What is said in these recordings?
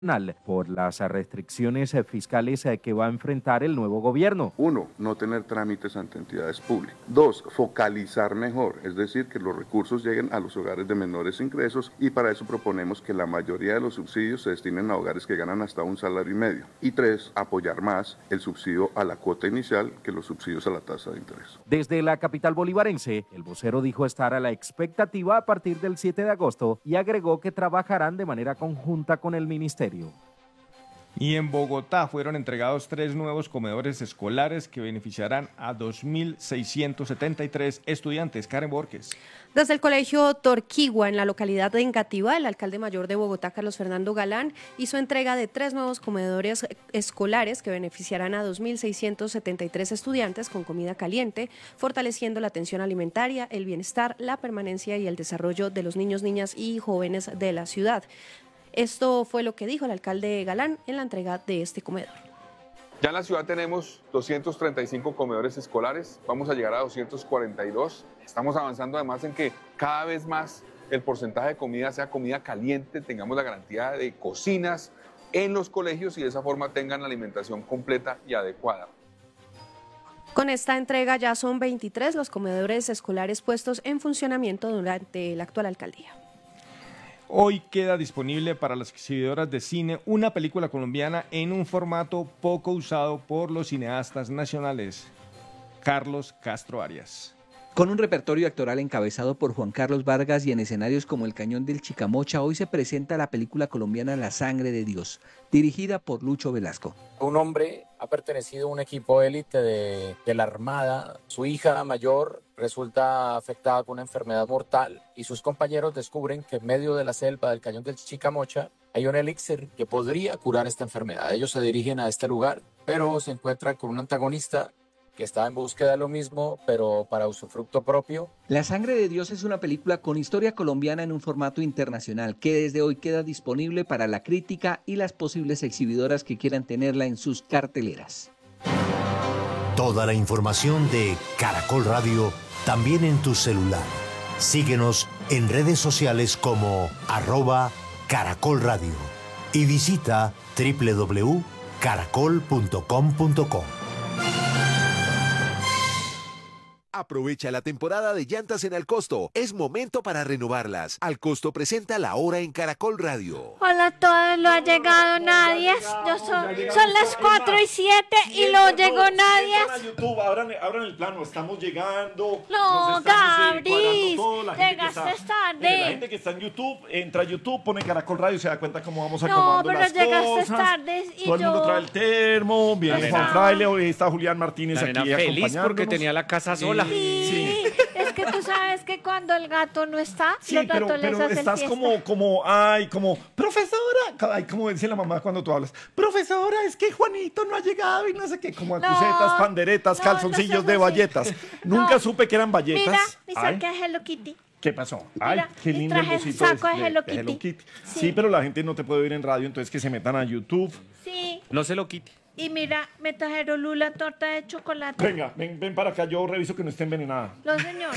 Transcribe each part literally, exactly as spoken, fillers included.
por las restricciones fiscales que va a enfrentar el nuevo gobierno. Uno, no tener trámites ante entidades públicas. Dos, focalizar mejor, es decir, que los recursos lleguen a los hogares de menores ingresos, y para eso proponemos que la mayoría de los subsidios se destinen a hogares que ganan hasta un salario y medio. Y tres, apoyar más el subsidio a la cuota inicial que los subsidios a la tasa de interés. Desde la capital bolivarense, el vocero dijo estar a la expectativa a partir del siete de agosto y agregó que trabajarán de manera conjunta con el ministerio. Y en Bogotá fueron entregados tres nuevos comedores escolares que beneficiarán a dos mil seiscientos setenta y tres estudiantes. Karen Borges. Desde el colegio Torquigua, en la localidad de Engativá, el alcalde mayor de Bogotá, Carlos Fernando Galán, hizo entrega de tres nuevos comedores escolares que beneficiarán a dos mil seiscientos setenta y tres estudiantes con comida caliente, fortaleciendo la atención alimentaria, el bienestar, la permanencia y el desarrollo de los niños, niñas y jóvenes de la ciudad. Esto fue lo que dijo el alcalde Galán en la entrega de este comedor. Ya en la ciudad tenemos doscientos treinta y cinco comedores escolares, vamos a llegar a doscientos cuarenta y dos. Estamos avanzando además en que cada vez más el porcentaje de comida sea comida caliente, tengamos la garantía de cocinas en los colegios y de esa forma tengan la alimentación completa y adecuada. Con esta entrega ya son veintitrés los comedores escolares puestos en funcionamiento durante la actual alcaldía. Hoy queda disponible para las exhibidoras de cine una película colombiana en un formato poco usado por los cineastas nacionales. Carlos Castro Arias. Con un repertorio actoral encabezado por Juan Carlos Vargas y en escenarios como el Cañón del Chicamocha, hoy se presenta la película colombiana La Sangre de Dios, dirigida por Lucho Velasco. Un hombre ha pertenecido a un equipo élite de, de la Armada. Su hija mayor resulta afectada con una enfermedad mortal y sus compañeros descubren que en medio de la selva del Cañón del Chicamocha hay un elixir que podría curar esta enfermedad. Ellos se dirigen a este lugar, pero se encuentran con un antagonista que está en búsqueda de lo mismo, pero para usufructo propio. La Sangre de Dios es una película con historia colombiana en un formato internacional que desde hoy queda disponible para la crítica y las posibles exhibidoras que quieran tenerla en sus carteleras. Toda la información de Caracol Radio también en tu celular. Síguenos en redes sociales como arroba Caracol Radio y visita doble u doble u doble u punto caracol punto com punto co. Aprovecha la temporada de llantas en Alcosto. Es momento para renovarlas. Alcosto presenta La Hora en Caracol Radio. Hola a todos, no ha llegado nadie. Yo son, son las cuatro y siete y no llegó nadie. A YouTube, abran, abran el plano, estamos llegando. No, Gabriel, llegaste tarde. Mire, la gente que está en YouTube, entra a YouTube, pone Caracol Radio y se da cuenta cómo vamos no, acomodando las cosas. No, pero llegaste tarde y Todo el mundo yo... trae el termo, viene Juan Fraile, hoy está Julián Martínez aquí acompañándonos. Feliz porque tenía la casa sola. Sí, sí, es que tú sabes que cuando el gato no está, sí, los pero, gatos pero les hacen estás fiesta. como, como, ay, como, profesora, ay, como dice la mamá cuando tú hablas, profesora, es que Juanito no ha llegado y no sé qué, como acusetas, no, panderetas, no, calzoncillos no de bayetas. Nunca no, supe que eran bayetas. Mira, mi saco de Hello Kitty. ¿Qué pasó? Ay, mira, qué lindo el bolsito saco de, de, Hello de Hello Kitty. Sí. sí, pero la gente no te puede oír en radio, entonces que se metan a YouTube. Sí. No se lo quite. Y mira, me trajeron Lula torta de chocolate. Venga, ven, ven para acá, yo reviso que no esté envenenada. No, señor.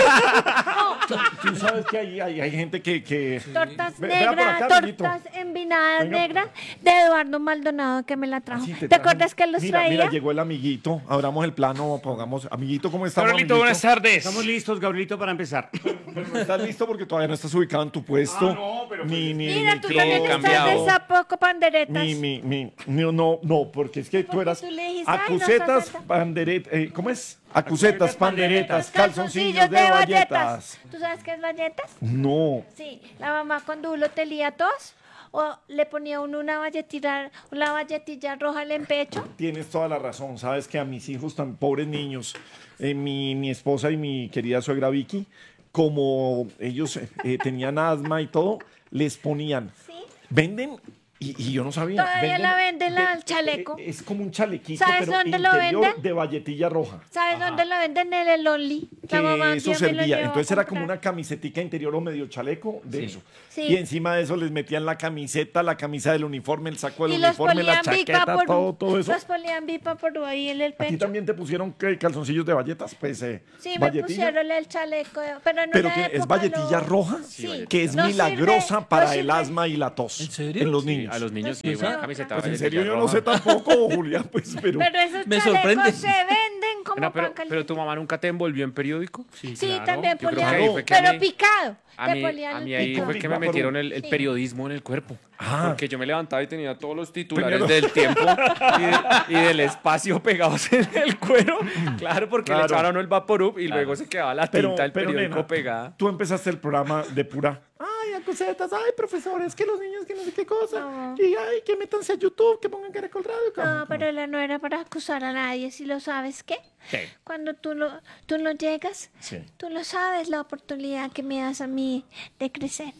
no. Tú sabes que hay, hay, hay gente que... que... Tortas ve, negras, acá, tortas envinadas Venga. negras de Eduardo Maldonado que me la trajo. ¿Sí, te, ¿Te acuerdas que los mira, traía? Mira, llegó el amiguito, abramos el plano, pongamos... Amiguito, ¿cómo estamos, Gabrielito, buenas tardes. Estamos listos, Gabrielito, para empezar. Pero no estás listo porque todavía no estás ubicado en tu puesto. Ah, no, pero... Ni, ni, mira, ni tú también estás de zapoco panderetas. Mi, mi, mi, no, no, no, porque es que tú eras... Acusetas, no panderetas, eh, ¿cómo es? Acusetas, panderetas, calzoncillos de bayetas. ¿Tú sabes qué es bayetas? No. Sí, la mamá cuando uno te lía tos, o le ponía uno una valletilla, una valletilla roja en el pecho. Tienes toda la razón, sabes que a mis hijos tan pobres niños, eh, mi, mi esposa y mi querida suegra Vicky, como ellos eh, tenían asma y todo, les ponían, ¿sí? Venden... Y, y yo no sabía. Todavía venden, la venden la, el chaleco. Es, es como un chalequito, ¿sabes pero dónde interior lo venden? De valletilla roja. ¿Sabes Ajá. dónde lo venden? En el Only. Que eso servía. Entonces era como una camisetica interior o medio chaleco de sí. eso. Sí. Y encima de eso les metían la camiseta, la camisa del uniforme, el saco del y uniforme, la chaqueta, por, todo, todo eso. Los ponían bipa por ahí en el pecho. ¿A ti también te pusieron ¿qué, calzoncillos de valletas? Pues, eh, sí, me pusieron el chaleco. Pero, no ¿Pero que es valletilla lo... roja? Sí. Que es no milagrosa sirve, para no el sirve. asma y la tos. ¿En serio? En los niños. A los niños sí, Pues una pero- camiseta. Pues en valletilla serio yo no roja. sé tampoco, Julia, pues, pero... Pero esos Me chalecos sorprende. se venden como Bueno, pero, pan caliente. pero tu mamá nunca te envolvió en periódico. Sí, también Yo creo que polían, ahí fue que pero me- picado. A te mí, polían a el mí ahí picado. fue que me metieron el, el Sí. periodismo en el cuerpo. Ah. Porque yo me levantaba y tenía todos los titulares Tenía- del tiempo y, de- y del espacio pegados en el cuero. Claro, porque Claro. le echaban a uno el Vaporub y Claro. luego se quedaba la Pero- tinta del pero, periódico nena, pegada. Tú empezaste el programa de pura... Ay, acusetas, ay, profesores, que los niños, que no sé qué cosa. No. Y ay, que métanse a YouTube, que pongan Caracol Radio. No, pero la no era para acusar a nadie, si lo sabes, ¿qué? ¿Qué? Cuando tú lo, tú lo llegas, Sí. tú lo sabes, la oportunidad que me das a mí de crecer.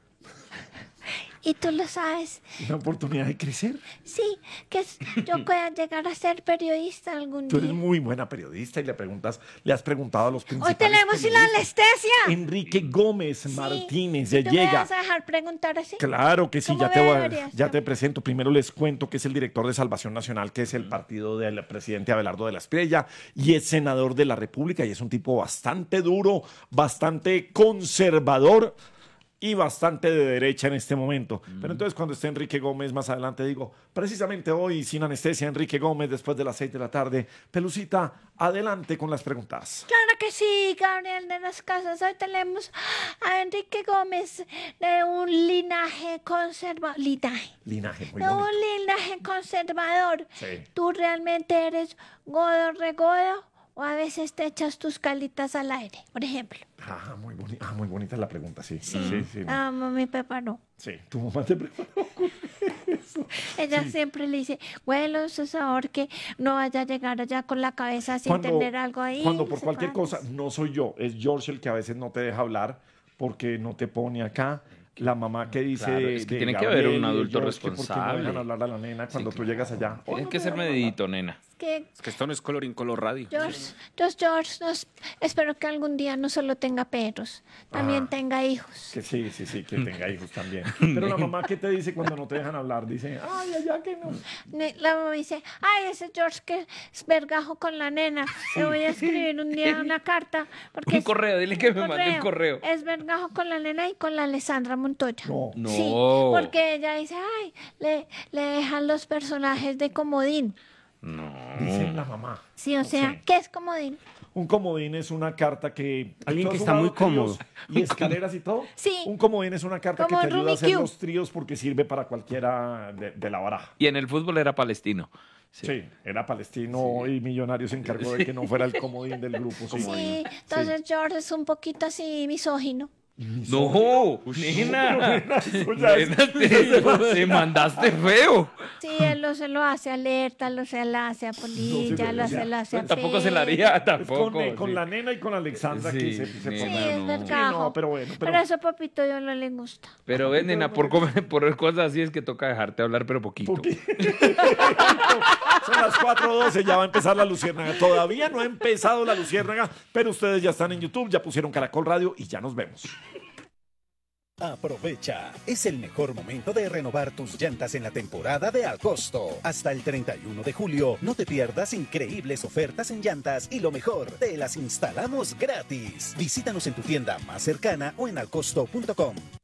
Y tú lo sabes, Una oportunidad de crecer. sí, que es- yo pueda llegar a ser periodista algún Tú eres día. muy buena periodista y le preguntas, le has preguntado a los Hoy principales tenemos la periodistas. anestesia. Enrique Gómez Martínez ya ¿Tú me llega. vas a dejar preguntar así? Claro que sí, ¿Cómo ya te, me voy a- deberías? ya te presento. Primero les cuento que es el director de Salvación Nacional, que es el partido del presidente Abelardo de la Espriella, y es senador de la República, y es un tipo bastante duro, bastante conservador y bastante de derecha en este momento. Pero entonces cuando esté Enrique Gómez más adelante digo, precisamente hoy sin anestesia, Enrique Gómez después de las seis de la tarde. Pelucita, adelante con las preguntas. Claro que sí, Gabriel de las Casas. Hoy tenemos a Enrique Gómez de un linaje conservador. Linaje. Linaje, muy De un bonito. linaje conservador. Sí. ¿Tú realmente eres godo regodo o a veces te echas tus calitas al aire, por ejemplo? Ah, muy bonita, ah, muy bonita la pregunta, sí. Sí, sí. sí, no. Ah, mi papá no. Sí, tu mamá te preparó. Ella siempre le dice, huelo ese sabor que no vaya a llegar allá con la cabeza sin Cuando- tener algo ahí. Cuando no por sé cualquier cuántos. cosa, no soy yo, es George el que a veces no te deja hablar porque no te pone acá. La mamá que dice. Claro, es que de tiene que Gabriel haber un y de adulto George, que ¿por qué no responsable. dejan hablar a la nena cuando tú llegas allá? Tienes que ser medidito, nena. Que Es que esto no es colorín color radio. George, George, George, nos- espero que algún día no solo tenga perros, también Ah. tenga hijos. Que sí, sí, sí, que tenga hijos también. Pero la mamá, ¿qué te dice cuando no te dejan hablar? Dice, ay, allá que no. Ne- La mamá dice, ay, ese George que es vergajo con la nena, le voy a escribir un día una carta. Porque Un es- correo, dile que un me mande un correo. Es vergajo con la nena y con la Alessandra Montoya. No. No. Sí, porque ella dice, ay, le, le dejan los personajes de comodín. No. Dice la mamá. Sí, o sea, Sí. ¿qué es comodín? Un comodín es una carta que... Alguien ¿tú que has está jugado muy cómodo. tríos Y escaleras y todo. Sí. Un comodín es una carta Como que te ayuda Rumi a hacer Q. los tríos porque sirve para cualquiera de, de la baraja. Y en el fútbol era palestino. Sí, era palestino y millonario se encargó de que no fuera el comodín del grupo. Sí, Sí, entonces George es un poquito así misógino. No, nena. Eso ya es- Nena, te, te mandaste feo. Sí, él lo, se lo hace a Alerta, lo se lo hace a Polilla, lo se lo hace a Tampoco se la Pedro. haría, Es tampoco. con, eh, con sí. la nena y con Alexandra que Sí, se, se nena, Sí, pone- es no. vergajo. Sí, no, pero bueno, pero- Pero eso, papito, yo no le gusta. Pero ven, nena, por, comer- por cosas así es que toca dejarte hablar, pero poquito. Son las cuatro doce, ya va a empezar la Luciérnaga. Todavía no ha empezado la Luciérnaga, pero ustedes ya están en YouTube, ya pusieron Caracol Radio y ya nos vemos. Aprovecha, es el mejor momento de renovar tus llantas en la temporada de Al Costo. Hasta el treinta y uno de julio, no te pierdas increíbles ofertas en llantas y lo mejor, te las instalamos gratis. Visítanos en tu tienda más cercana o en alcosto punto com.